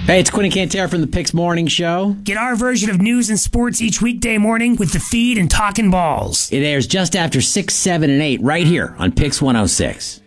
Hey, it's Quinn and Cantera from the Picks Morning Show. Get our version of news and sports each weekday morning with The Feed and Talkin' Balls. It airs just after 6, 7, and 8 right here on Picks 106.